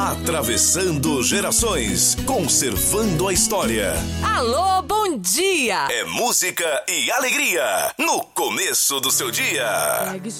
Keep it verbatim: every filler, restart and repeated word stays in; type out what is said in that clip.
Atravessando gerações, conservando a história. Alô, bom dia! É música e alegria no começo do seu dia.